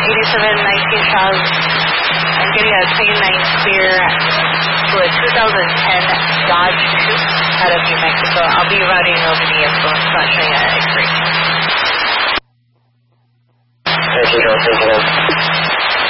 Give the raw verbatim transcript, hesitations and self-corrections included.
eighty-seven nineteen South. I'm getting a clean nine clear to a two thousand ten Dodge Coupe out of New Mexico. I'll be routing over the info. It's not showing an X-ray.